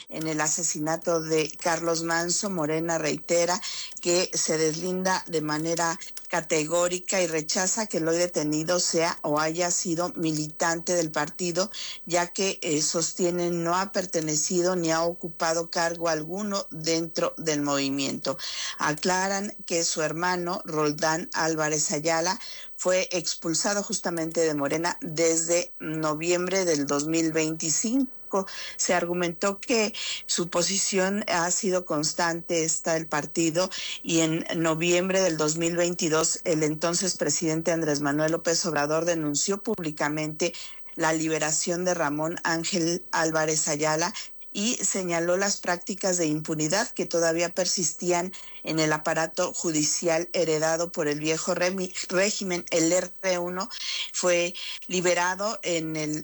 en el asesinato de Carlos Manzo, Morena reitera que se deslinda de manera categórica y rechaza que el hoy detenido sea o haya sido militante del partido, ya que sostienen no ha pertenecido ni ha ocupado cargo alguno dentro del movimiento. Aclaran que su hermano, Roldán Álvarez Ayala, fue expulsado justamente de Morena desde noviembre del 2025. Se argumentó que su posición ha sido constante, está el partido, y en noviembre del 2022 el entonces presidente Andrés Manuel López Obrador denunció públicamente la liberación de Ramón Ángel Álvarez Ayala y señaló las prácticas de impunidad que todavía persistían en el aparato judicial heredado por el viejo régimen. El R1 fue liberado en el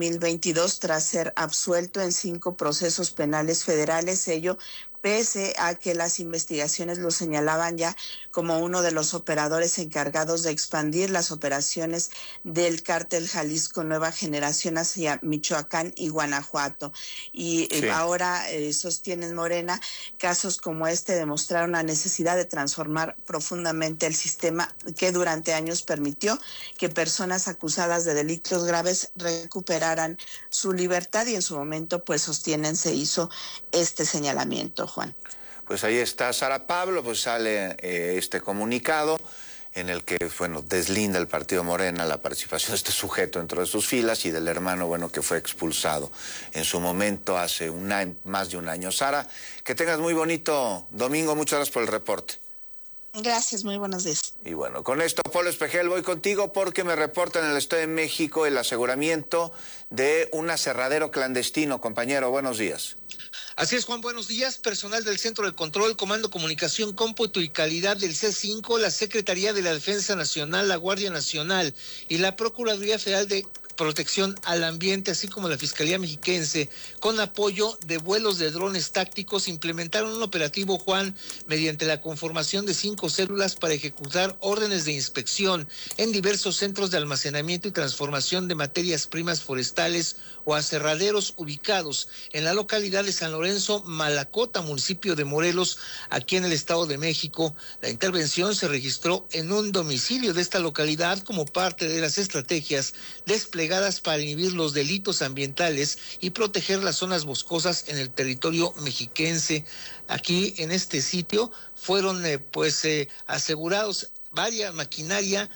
2022 tras ser absuelto en 5 procesos penales federales, ello pese a que las investigaciones lo señalaban ya como uno de los operadores encargados de expandir las operaciones del cártel Jalisco Nueva Generación hacia Michoacán y Guanajuato. Y ahora sostienen Morena, casos como este demostraron la necesidad de transformar profundamente el sistema que durante años permitió que personas acusadas de delitos graves recuperaran su libertad, y en su momento pues sostienen se hizo este señalamiento, Juan. Pues ahí está Sara Pablo, pues sale este comunicado en el que, bueno, deslinda el partido Morena la participación de este sujeto dentro de sus filas y del hermano, bueno, que fue expulsado en su momento hace más de un año. Sara, que tengas muy bonito domingo, muchas gracias por el reporte. Gracias, muy buenos días. Y bueno, con esto, Polo Espejel, voy contigo porque me reportan en el Estado de México el aseguramiento de un aserradero clandestino. Compañero, buenos días. Así es, Juan, buenos días. Personal del Centro de Control, Comando, Comunicación, Cómputo y Calidad del C5, la Secretaría de la Defensa Nacional, la Guardia Nacional y la Procuraduría Federal de Protección al Ambiente, así como la Fiscalía Mexiquense, con apoyo de vuelos de drones tácticos, implementaron un operativo, Juan, mediante la conformación de 5 células para ejecutar órdenes de inspección en diversos centros de almacenamiento y transformación de materias primas forestales o aserraderos ubicados en la localidad de San Lorenzo, Malacota, municipio de Morelos, aquí en el Estado de México. La intervención se registró en un domicilio de esta localidad como parte de las estrategias desplegadas para inhibir los delitos ambientales y proteger las zonas boscosas en el territorio mexiquense. Aquí en este sitio fueron asegurados varias maquinaria,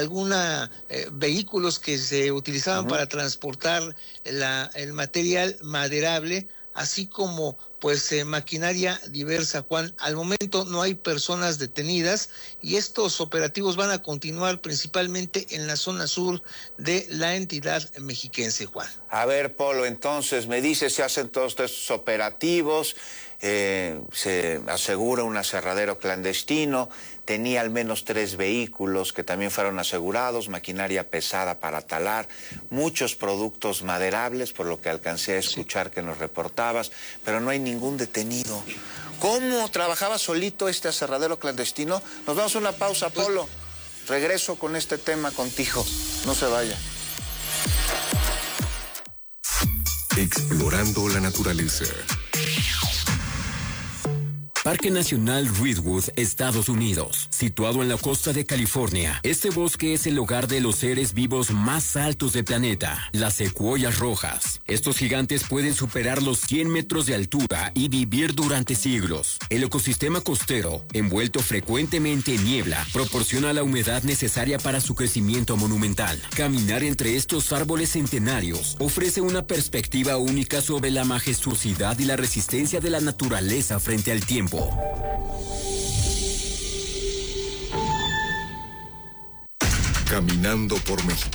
vehículos que se utilizaban para transportar el material maderable, así como maquinaria diversa, Juan. Al momento no hay personas detenidas y estos operativos van a continuar principalmente en la zona sur de la entidad mexiquense, Juan. A ver, Polo, entonces me dices, se hacen todos estos operativos, se asegura un aserradero clandestino, tenía al menos 3 vehículos que también fueron asegurados, maquinaria pesada para talar, muchos productos maderables, por lo que alcancé a escuchar que nos reportabas, pero no hay ningún detenido. ¿Cómo trabajaba solito este aserradero clandestino? Nos vamos a una pausa, Polo. Regreso con este tema contigo. No se vaya. Explorando la naturaleza. Parque Nacional Redwood, Estados Unidos. Situado en la costa de California, este bosque es el hogar de los seres vivos más altos del planeta, las secuoyas rojas. Estos gigantes pueden superar los 100 metros de altura y vivir durante siglos. El ecosistema costero, envuelto frecuentemente en niebla, proporciona la humedad necesaria para su crecimiento monumental. Caminar entre estos árboles centenarios ofrece una perspectiva única sobre la majestuosidad y la resistencia de la naturaleza frente al tiempo. Caminando por México.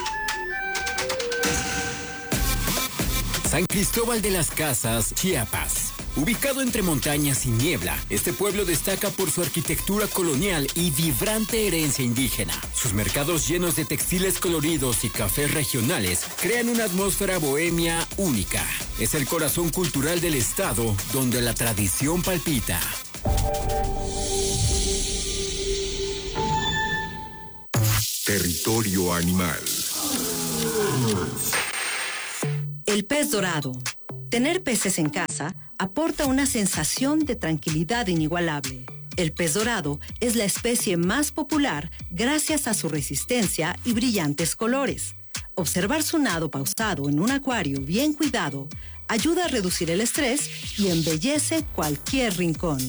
San Cristóbal de las Casas, Chiapas. Ubicado entre montañas y niebla, este pueblo destaca por su arquitectura colonial y vibrante herencia indígena. Sus mercados llenos de textiles coloridos y cafés regionales crean una atmósfera bohemia única. Es el corazón cultural del estado, donde la tradición palpita. Territorio animal. El pez dorado, Tener peces en casa aporta una sensación de tranquilidad inigualable. El pez dorado es la especie más popular gracias a su resistencia y brillantes colores. Observar su nado pausado en un acuario bien cuidado ayuda a reducir el estrés y embellece cualquier rincón.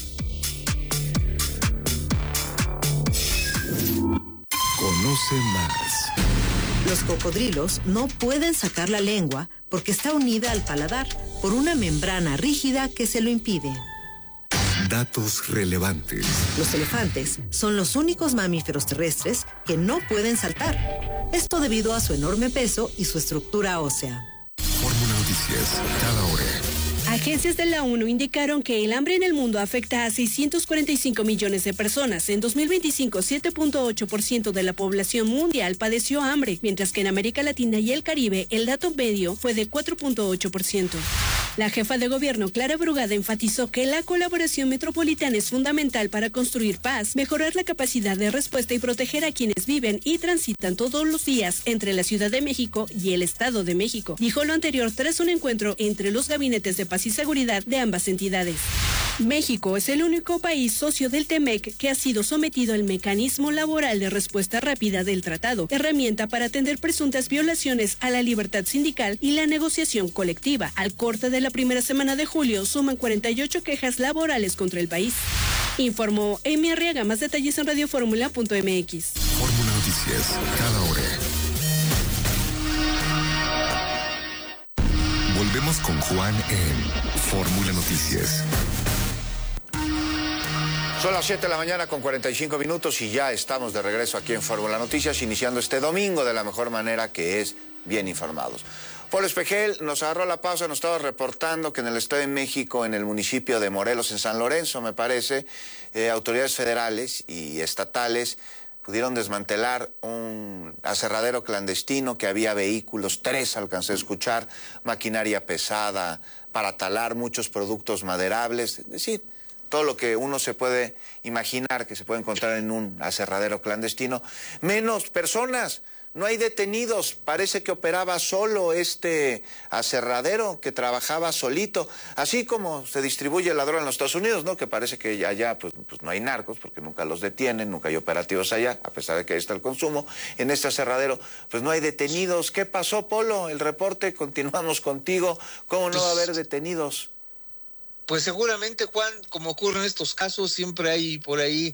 Conoce más. Los cocodrilos no pueden sacar la lengua porque está unida al paladar por una membrana rígida que se lo impide. Datos relevantes. Los elefantes son los únicos mamíferos terrestres que no pueden saltar. Esto debido a su enorme peso y su estructura ósea. Fórmula Noticias, cada hora. Agencias de la ONU indicaron que el hambre en el mundo afecta a 645 millones de personas. En 2025, 7.8% de la población mundial padeció hambre, mientras que en América Latina y el Caribe el dato medio fue de 4.8%. La jefa de gobierno, Clara Brugada, enfatizó que la colaboración metropolitana es fundamental para construir paz, mejorar la capacidad de respuesta y proteger a quienes viven y transitan todos los días entre la Ciudad de México y el Estado de México. Dijo lo anterior tras un encuentro entre los gabinetes de paz y seguridad de ambas entidades. México es el único país socio del TEMEC que ha sido sometido al mecanismo laboral de respuesta rápida del tratado, herramienta para atender presuntas violaciones a la libertad sindical y la negociación colectiva. Al corte de la primera semana de julio, suman 48 quejas laborales contra el país. Informó Emi Arriaga. Más detalles en radioformula.mx. Fórmula Noticias, cada hora. Volvemos con Juan en Fórmula Noticias. Son las 7 de la mañana con 45 minutos y ya estamos de regreso aquí en Fórmula Noticias, iniciando este domingo de la mejor manera, que es bien informados. Polo Espejel nos agarró la pausa, nos estaba reportando que en el Estado de México, en el municipio de Morelos, en San Lorenzo, me parece, autoridades federales y estatales pudieron desmantelar un aserradero clandestino que había vehículos, 3 alcancé a escuchar, maquinaria pesada para talar muchos productos maderables, es decir, todo lo que uno se puede imaginar que se puede encontrar en un aserradero clandestino, menos personas. No hay detenidos, parece que operaba solo este aserradero, que trabajaba solito, así como se distribuye el ladrón en los Estados Unidos, ¿no? Que parece que allá pues no hay narcos, porque nunca los detienen, nunca hay operativos allá, a pesar de que ahí está el consumo. En este aserradero pues no hay detenidos. ¿Qué pasó, Polo? El reporte, continuamos contigo. ¿Cómo no va a haber detenidos? Pues seguramente, Juan, como ocurre en estos casos, siempre hay por ahí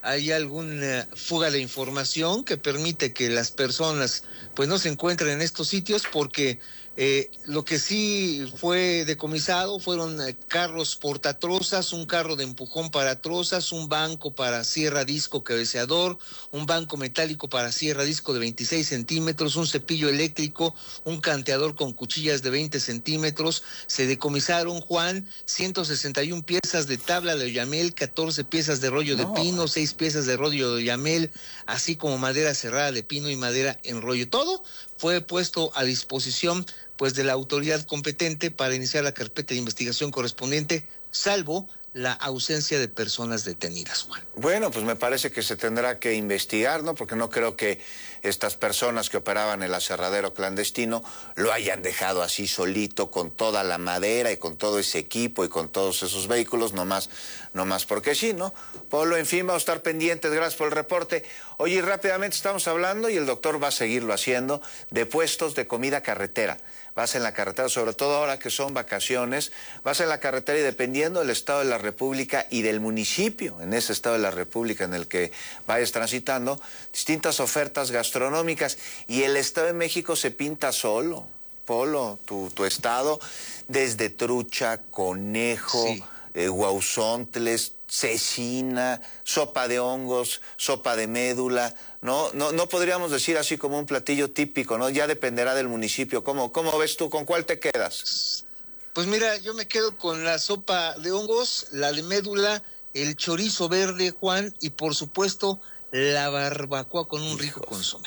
alguna fuga de información que permite que las personas pues no se encuentren en estos sitios, porque lo que sí fue decomisado fueron carros portatrozas, un carro de empujón para trozas, un banco para sierra disco cabeceador, un banco metálico para sierra disco de 26 centímetros, un cepillo eléctrico, un canteador con cuchillas de 20 centímetros. Se decomisaron, Juan, 161 piezas de tabla de oyamel, 14 piezas de rollo de pino, 6 piezas de rollo de oyamel, así como madera cerrada de pino y madera en rollo. Todo fue puesto a disposición pues de la autoridad competente para iniciar la carpeta de investigación correspondiente, salvo la ausencia de personas detenidas, Juan. Bueno, pues me parece que se tendrá que investigar, ¿no? Porque no creo que estas personas que operaban el aserradero clandestino lo hayan dejado así solito con toda la madera y con todo ese equipo y con todos esos vehículos, nomás porque sí, ¿no? Polo, en fin, vamos a estar pendientes, gracias por el reporte. Oye, rápidamente estamos hablando, y el doctor va a seguirlo haciendo, de puestos de comida carretera. Vas en la carretera, sobre todo ahora que son vacaciones, vas en la carretera y dependiendo del estado de la República y del municipio, en ese estado de la República en el que vayas transitando, distintas ofertas gastronómicas, y el Estado de México se pinta solo, Polo, tu estado, desde trucha, conejo, sí, guauzontles, cecina, sopa de hongos, sopa de médula. No podríamos decir así como un platillo típico, ¿no? Ya dependerá del municipio. ¿Cómo ves tú? ¿Con cuál te quedas? Pues mira, yo me quedo con la sopa de hongos, la de médula, el chorizo verde, Juan, y por supuesto la barbacoa con un rico consomé.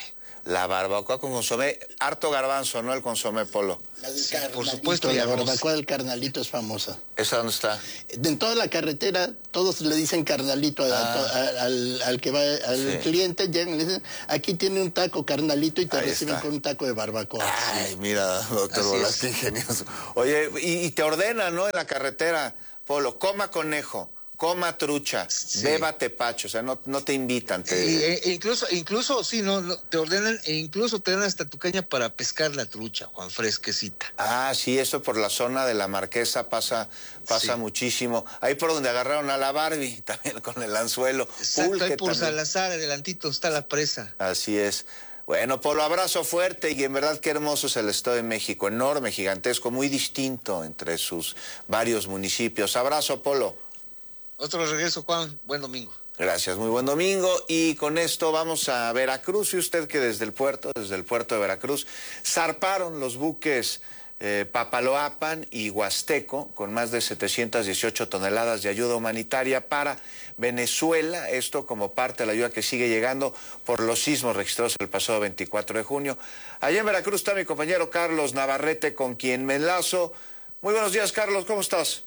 La barbacoa con consomé, harto garbanzo, ¿no? El consomé, Polo. La del carnalito, por supuesto, la barbacoa del carnalito es famosa. ¿Esa dónde está? En toda la carretera, todos le dicen carnalito al que va, al cliente, llegan y le dicen, aquí tiene un taco carnalito y te Ahí reciben está. con un taco de barbacoa. Ay, mira, doctor Bolas, qué ingenioso. Oye, y te ordenan, ¿no? En la carretera, Polo, coma conejo, coma trucha, beba tepache, o sea, no te invitan. Incluso, sí, no, te ordenan e incluso te dan hasta tu caña para pescar la trucha, Juan, fresquecita. Ah, sí, eso por la zona de la Marquesa pasa muchísimo. Ahí por donde agarraron a la Barbie, también con el anzuelo. Exacto, ahí por también. Salazar, adelantito está la presa. Así es. Bueno, Polo, abrazo fuerte y en verdad qué hermoso es el Estado de México, enorme, gigantesco, muy distinto entre sus varios municipios. Abrazo, Polo. Otro regreso, Juan, buen domingo. Gracias, muy buen domingo. Y con esto vamos a Veracruz. Y usted que desde el puerto de Veracruz, zarparon los buques Papaloapan y Huasteco con más de 718 toneladas de ayuda humanitaria para Venezuela, esto como parte de la ayuda que sigue llegando por los sismos registrados el pasado 24 de junio. Allá en Veracruz está mi compañero Carlos Navarrete, con quien me enlazo. Muy buenos días, Carlos, ¿cómo estás?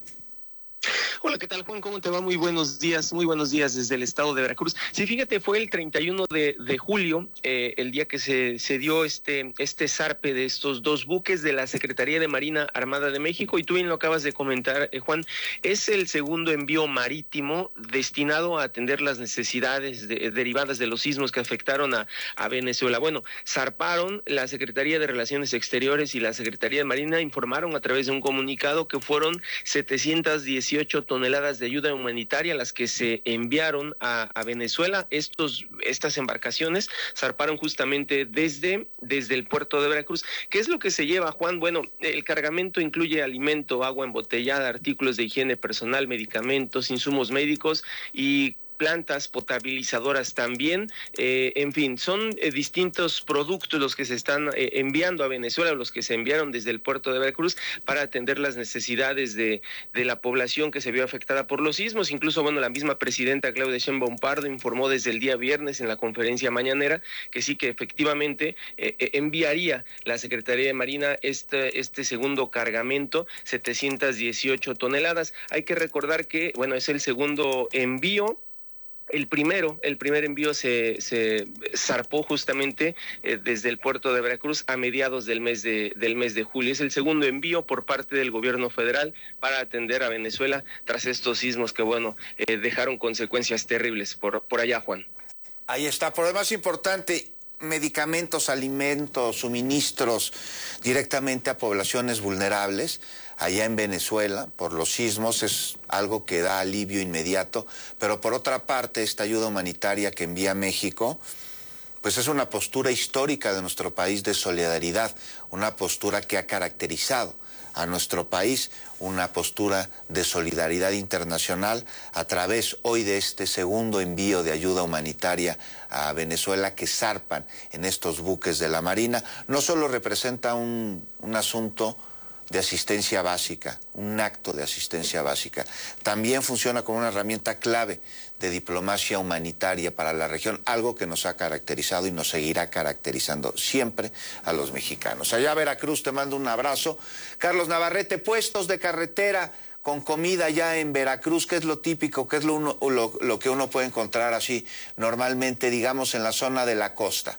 Hola, ¿qué tal, Juan? ¿Cómo te va? Muy buenos días desde el estado de Veracruz. Sí, fíjate, fue el 31 de julio, el día que se dio este zarpe de estos dos buques de la Secretaría de Marina Armada de México, y tú bien lo acabas de comentar, Juan, es el segundo envío marítimo destinado a atender las necesidades derivadas de los sismos que afectaron a Venezuela. Bueno, zarparon, la Secretaría de Relaciones Exteriores y la Secretaría de Marina informaron a través de un comunicado que fueron 718 toneladas de ayuda humanitaria las que se enviaron a Venezuela. Estas embarcaciones zarparon justamente desde el puerto de Veracruz. ¿Qué es lo que se lleva, Juan? Bueno, el cargamento incluye alimento, agua embotellada, artículos de higiene personal, medicamentos, insumos médicos y plantas potabilizadoras también, en fin, son distintos productos los que se están enviando a Venezuela, los que se enviaron desde el puerto de Veracruz para atender las necesidades de la población que se vio afectada por los sismos. Incluso, bueno, la misma presidenta Claudia Sheinbaum Pardo informó desde el día viernes en la conferencia mañanera que sí, que efectivamente enviaría la Secretaría de Marina este segundo cargamento, 718 toneladas. Hay que recordar que, bueno, es el segundo envío. El primer envío se zarpó justamente desde el puerto de Veracruz a mediados del mes de julio. Es el segundo envío por parte del gobierno federal para atender a Venezuela tras estos sismos que, bueno, dejaron consecuencias terribles por allá, Juan. Ahí está. Por lo más importante, medicamentos, alimentos, suministros directamente a poblaciones vulnerables. Allá en Venezuela, por los sismos, es algo que da alivio inmediato, pero por otra parte, esta ayuda humanitaria que envía México, pues es una postura histórica de nuestro país de solidaridad, una postura que ha caracterizado a nuestro país, una postura de solidaridad internacional a través hoy de este segundo envío de ayuda humanitaria a Venezuela que zarpan en estos buques de la Marina. No solo representa un asunto de asistencia básica, un acto de asistencia básica. También funciona como una herramienta clave de diplomacia humanitaria para la región, algo que nos ha caracterizado y nos seguirá caracterizando siempre a los mexicanos. Allá Veracruz, te mando un abrazo. Carlos Navarrete, puestos de carretera con comida ya en Veracruz, ¿qué es lo típico? ¿Qué es lo que uno puede encontrar así normalmente, digamos, en la zona de la costa?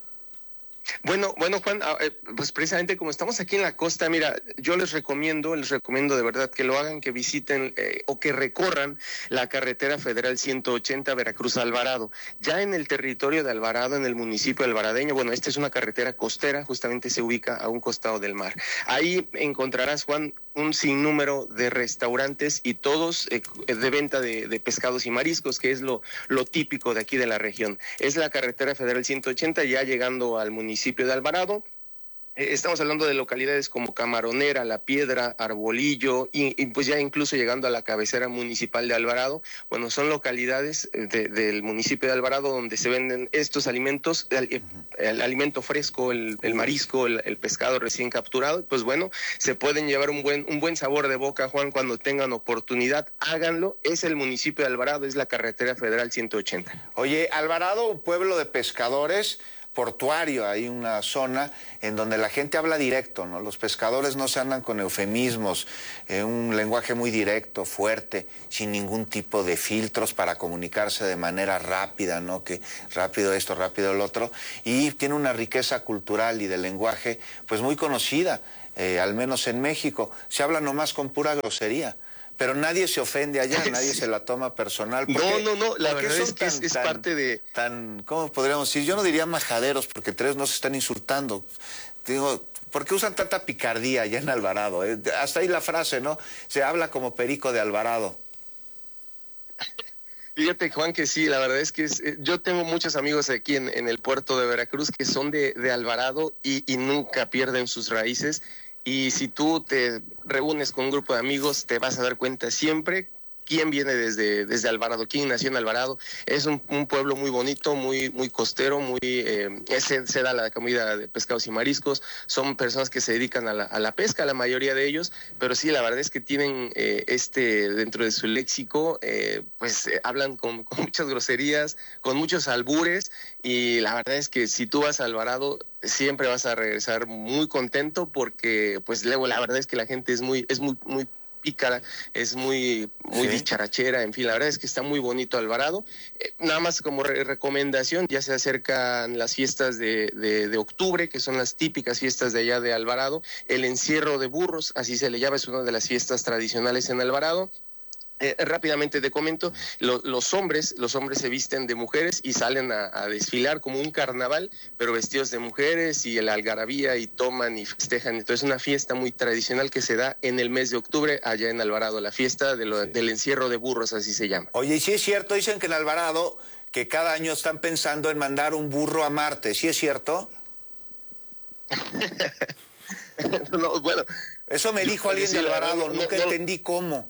Bueno, Juan, pues precisamente como estamos aquí en la costa, mira, yo les recomiendo de verdad que lo hagan, que visiten o que recorran la carretera federal 180 Veracruz-Alvarado. Ya en el territorio de Alvarado, en el municipio alvaradeño, bueno, esta es una carretera costera, justamente se ubica a un costado del mar. Ahí encontrarás, Juan, un sinnúmero de restaurantes y todos de venta de pescados y mariscos, que es lo típico de aquí de la región. Es la carretera federal 180, ya llegando al municipio de Alvarado. Estamos hablando de localidades como Camaronera, La Piedra, Arbolillo y pues ya incluso llegando a la cabecera municipal de Alvarado. Bueno, son localidades del municipio de Alvarado donde se venden estos alimentos, el alimento fresco, el marisco, el pescado recién capturado. Pues bueno, se pueden llevar un buen sabor de boca, Juan, cuando tengan oportunidad, háganlo. Es el municipio de Alvarado, es la carretera federal 180. Oye, Alvarado, un pueblo de pescadores, portuario, hay una zona en donde la gente habla directo, ¿no? Los pescadores no se andan con eufemismos, un lenguaje muy directo, fuerte, sin ningún tipo de filtros para comunicarse de manera rápida, ¿no? Que rápido esto, rápido el otro, y tiene una riqueza cultural y de lenguaje pues muy conocida, al menos en México. Se habla nomás con pura grosería. Pero nadie se ofende allá, nadie se la toma personal. No, la verdad es que es parte de... ¿Cómo podríamos decir? Yo no diría majaderos, porque tres no se están insultando. Digo, ¿por qué usan tanta picardía allá en Alvarado? Hasta ahí la frase, ¿no? Se habla como perico de Alvarado. Fíjate, Juan, que sí, la verdad es que yo tengo muchos amigos aquí en el puerto de Veracruz que son de Alvarado y nunca pierden sus raíces. Y si tú te reúnes con un grupo de amigos, te vas a dar cuenta siempre quién viene desde Alvarado, quién nació en Alvarado. Es un pueblo muy bonito, muy costero, se da la comida de pescados y mariscos. Son personas que se dedican a la pesca, la mayoría de ellos, pero sí, la verdad es que tienen dentro de su léxico, hablan con muchas groserías, con muchos albures, y la verdad es que si tú vas a Alvarado, siempre vas a regresar muy contento, porque pues luego la verdad es que la gente es muy pícara, es muy dicharachera, en fin, la verdad es que está muy bonito Alvarado. Nada más como recomendación, ya se acercan las fiestas de octubre, que son las típicas fiestas de allá de Alvarado. El encierro de burros, así se le llama, es una de las fiestas tradicionales en Alvarado. Rápidamente te comento, los hombres se visten de mujeres y salen a desfilar como un carnaval, pero vestidos de mujeres, y la algarabía, y toman y festejan. Entonces es una fiesta muy tradicional que se da en el mes de octubre allá en Alvarado, la fiesta del encierro de burros, así se llama. Oye, y sí es cierto, dicen que en Alvarado que cada año están pensando en mandar un burro a Marte, ¿sí es cierto? No, bueno, eso me dijo alguien de Alvarado, nunca entendí cómo.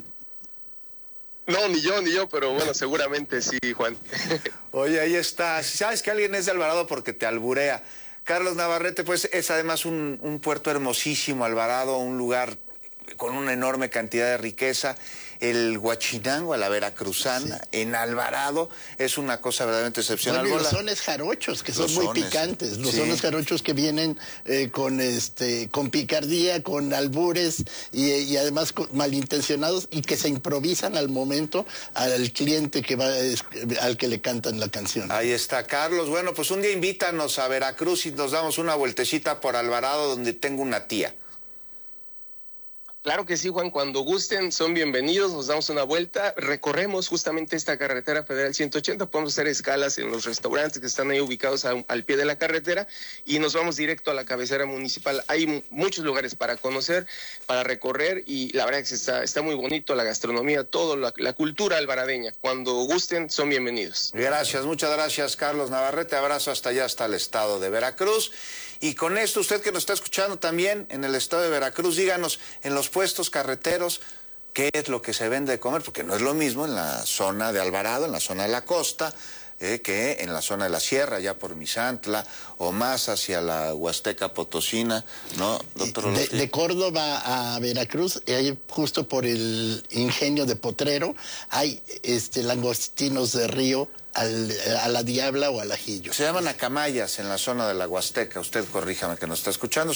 No, ni yo, pero bueno, seguramente sí, Juan. Oye, ahí está. Si sabes que alguien es de Alvarado porque te alburea. Carlos Navarrete, pues es además un puerto hermosísimo, Alvarado, un lugar con una enorme cantidad de riqueza. El Huachinango, a la veracruzana, sí, en Alvarado, es una cosa verdaderamente excepcional. Bueno, y los sones jarochos, que son muy picantes. Los sones jarochos que vienen con picardía, con albures y además malintencionados, y que se improvisan al momento al cliente al que le cantan la canción. Ahí está, Carlos. Bueno, pues un día invítanos a Veracruz y nos damos una vueltecita por Alvarado, donde tengo una tía. Claro que sí, Juan, cuando gusten son bienvenidos, nos damos una vuelta, recorremos justamente esta carretera federal 180, podemos hacer escalas en los restaurantes que están ahí ubicados al pie de la carretera, y nos vamos directo a la cabecera municipal. Hay muchos lugares para conocer, para recorrer, y la verdad es que está muy bonito, la gastronomía, todo, la cultura alvaradeña. Cuando gusten son bienvenidos. Gracias, muchas gracias, Carlos Navarrete, abrazo hasta allá, hasta el estado de Veracruz. Y con esto, usted que nos está escuchando también en el estado de Veracruz, díganos en los puestos carreteros qué es lo que se vende de comer, porque no es lo mismo en la zona de Alvarado, en la zona de la costa, que en la zona de la sierra, ya por Misantla, o más hacia la Huasteca Potosina, ¿no, doctor? De Córdoba a Veracruz, justo por el ingenio de Potrero, hay langostinos de río, a la diabla o al ajillo. Se llaman acamayas en la zona de la Huasteca. Usted corríjame que nos está escuchando.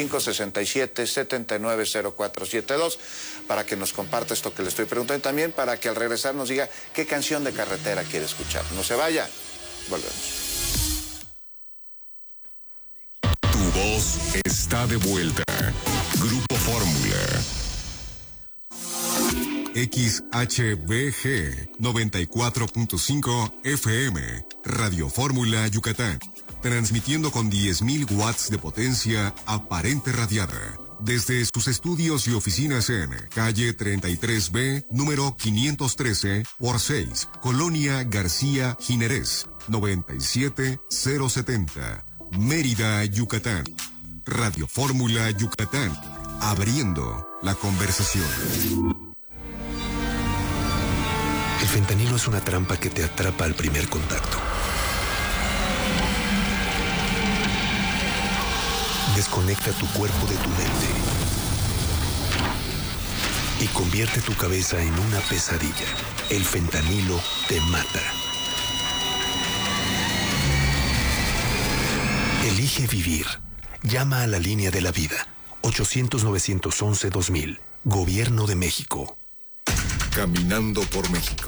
5567-790472 para que nos comparta esto que le estoy preguntando, y también para que al regresar nos diga qué canción de carretera quiere escuchar. No se vaya, volvemos. Tu voz está de vuelta. Grupo Fórmula. XHBG 94.5 FM, Radio Fórmula Yucatán, transmitiendo con 10.000 watts de potencia aparente radiada, desde sus estudios y oficinas en calle 33B, número 513 por 6, Colonia García Jiménez, 97070, Mérida, Yucatán. Radio Fórmula Yucatán, abriendo la conversación. El fentanilo es una trampa que te atrapa al primer contacto. Desconecta tu cuerpo de tu mente y convierte tu cabeza en una pesadilla. El fentanilo te mata. Elige vivir. Llama a la línea de la vida. 800-911-2000. Gobierno de México. Caminando por México.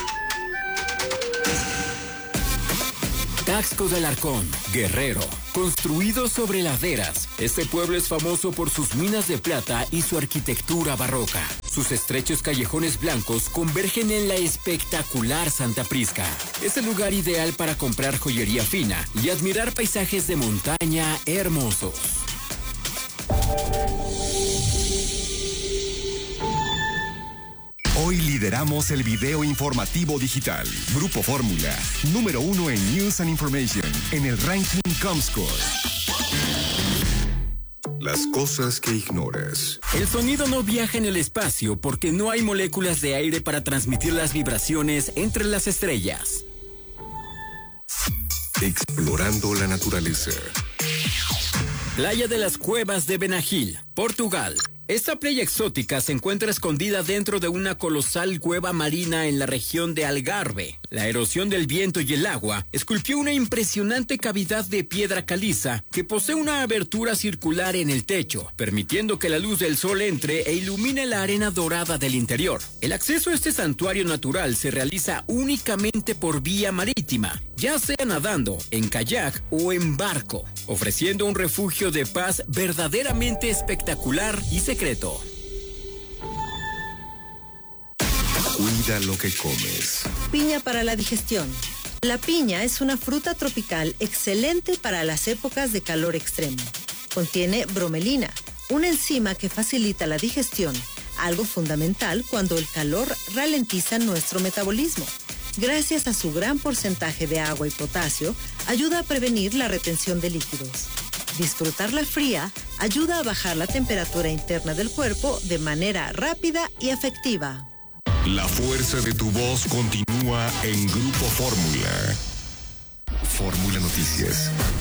Taxco de Alarcón, Guerrero. Construido sobre laderas, este pueblo es famoso por sus minas de plata y su arquitectura barroca. Sus estrechos callejones blancos convergen en la espectacular Santa Prisca. Es el lugar ideal para comprar joyería fina y admirar paisajes de montaña hermosos. Hoy lideramos el video informativo digital. Grupo Fórmula, número 1 en News and Information, en el ranking Comscore. Las cosas que ignoras. El sonido no viaja en el espacio porque no hay moléculas de aire para transmitir las vibraciones entre las estrellas. Explorando la naturaleza. Playa de las Cuevas de Benagil, Portugal. Esta playa exótica se encuentra escondida dentro de una colosal cueva marina en la región de Algarve. La erosión del viento y el agua esculpió una impresionante cavidad de piedra caliza que posee una abertura circular en el techo, permitiendo que la luz del sol entre e ilumine la arena dorada del interior. El acceso a este santuario natural se realiza únicamente por vía marítima, ya sea nadando, en kayak o en barco, ofreciendo un refugio de paz verdaderamente espectacular y secreto. Cuida lo que comes. Piña para la digestión. La piña es una fruta tropical excelente para las épocas de calor extremo. Contiene bromelina, una enzima que facilita la digestión, algo fundamental cuando el calor ralentiza nuestro metabolismo. Gracias a su gran porcentaje de agua y potasio, ayuda a prevenir la retención de líquidos. Disfrutarla fría ayuda a bajar la temperatura interna del cuerpo de manera rápida y efectiva. La fuerza de tu voz continúa en Grupo Fórmula. Fórmula Noticias.